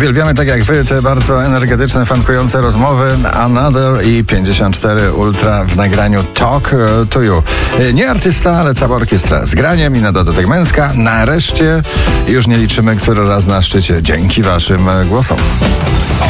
Uwielbiamy tak jak wy te bardzo energetyczne, funkujące rozmowy. Another i 54 Ultra w nagraniu Talk to You. Nie artysta, ale cała orkiestra z graniem i na dodatek męska. Nareszcie już nie liczymy, który raz na szczycie dzięki waszym głosom.